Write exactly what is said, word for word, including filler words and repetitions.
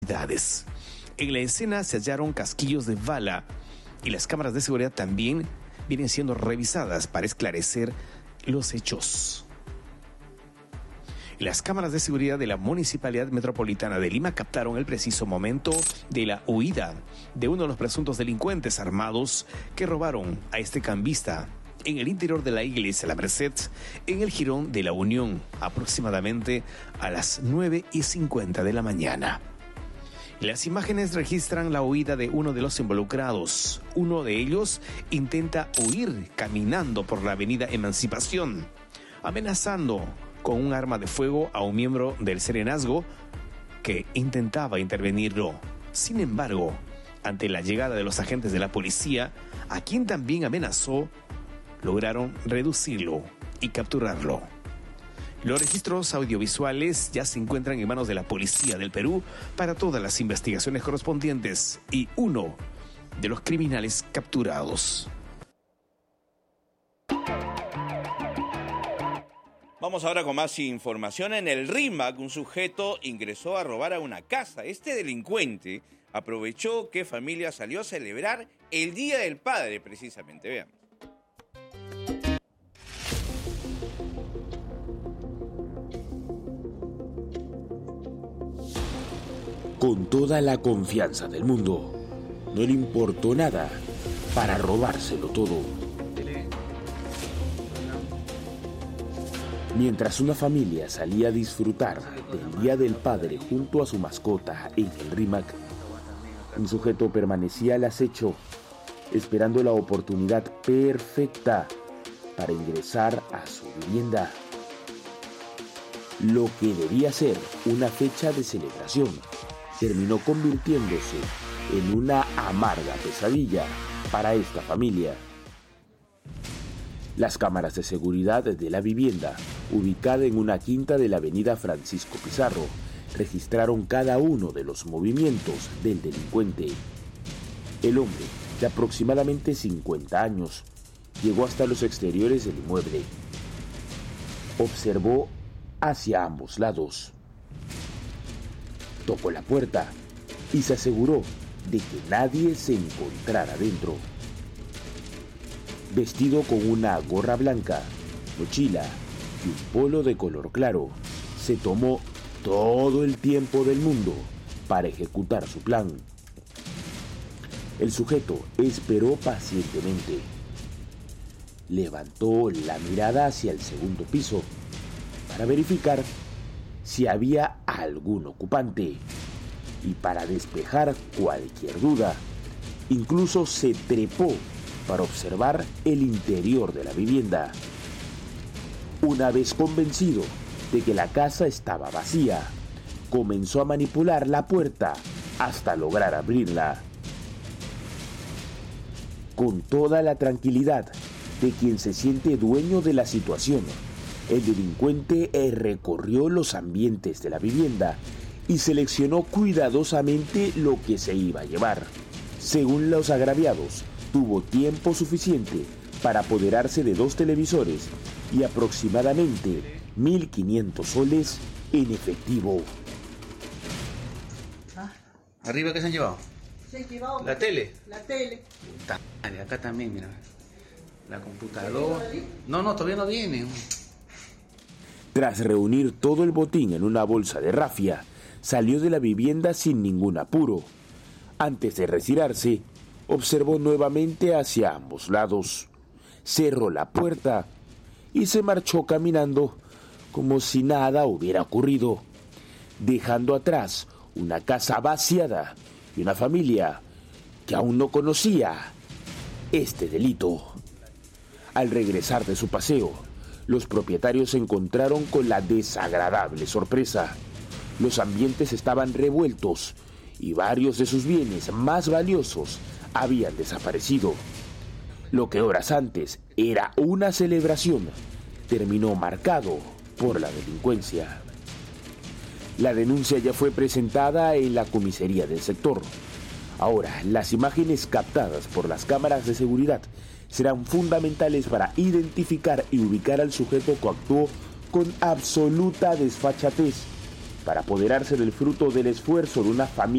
autoridades. En la escena se hallaron casquillos de bala y las cámaras de seguridad también vienen siendo revisadas para esclarecer los hechos. Las cámaras de seguridad de la Municipalidad Metropolitana de Lima captaron el preciso momento de la huida de uno de los presuntos delincuentes armados que robaron a este cambista en el interior de la iglesia La Merced, en el jirón de la Unión, aproximadamente a las nueve y cincuenta de la mañana. Las imágenes registran la huida de uno de los involucrados. Uno de ellos intenta huir caminando por la avenida Emancipación, amenazando con un arma de fuego a un miembro del serenazgo que intentaba intervenirlo. Sin embargo, ante la llegada de los agentes de la policía, a quien también amenazó, lograron reducirlo y capturarlo. Los registros audiovisuales ya se encuentran en manos de la Policía del Perú para todas las investigaciones correspondientes y uno de los criminales capturados. Vamos ahora con más información. En el Rímac, un sujeto ingresó a robar a una casa. Este delincuente aprovechó que familia salió a celebrar el Día del Padre, precisamente. Veamos. Con toda la confianza del mundo, no le importó nada para robárselo todo. Mientras una familia salía a disfrutar del Día del Padre junto a su mascota en el Rímac, un sujeto permanecía al acecho, esperando la oportunidad perfecta para ingresar a su vivienda. Lo que debía ser una fecha de celebración terminó convirtiéndose en una amarga pesadilla para esta familia. Las cámaras de seguridad de la vivienda, ubicada en una quinta de la avenida Francisco Pizarro, registraron cada uno de los movimientos del delincuente. El hombre, de aproximadamente cincuenta años, llegó hasta los exteriores del inmueble. Observó hacia ambos lados. Tocó la puerta y se aseguró de que nadie se encontrara dentro. Vestido con una gorra blanca, mochila y un polo de color claro, se tomó todo el tiempo del mundo para ejecutar su plan. El sujeto esperó pacientemente. Levantó la mirada hacia el segundo piso para verificar si había algún ocupante y para despejar cualquier duda, incluso se trepó para observar el interior de la vivienda. Una vez convencido de que la casa estaba vacía, comenzó a manipular la puerta hasta lograr abrirla. Con toda la tranquilidad de quien se siente dueño de la situación, el delincuente recorrió los ambientes de la vivienda y seleccionó cuidadosamente lo que se iba a llevar. Según los agraviados, tuvo tiempo suficiente para apoderarse de dos televisores y aproximadamente mil quinientos soles en efectivo. ¿Ah? ¿Arriba qué se han llevado? Se han llevado la tele. La tele. Puta, acá también, mira. La computadora. No, no, todavía no viene. Tras reunir todo el botín en una bolsa de rafia, salió de la vivienda sin ningún apuro. Antes de retirarse, observó nuevamente hacia ambos lados, cerró la puerta y se marchó caminando como si nada hubiera ocurrido, dejando atrás una casa vaciada y una familia que aún no conocía este delito. Al regresar de su paseo, los propietarios se encontraron con la desagradable sorpresa. Los ambientes estaban revueltos y varios de sus bienes más valiosos habían desaparecido. Lo que horas antes era una celebración terminó marcado por la delincuencia. La denuncia ya fue presentada en la comisaría del sector. Ahora, las imágenes captadas por las cámaras de seguridad serán fundamentales para identificar y ubicar al sujeto que actuó con absoluta desfachatez para apoderarse del fruto del esfuerzo de una familia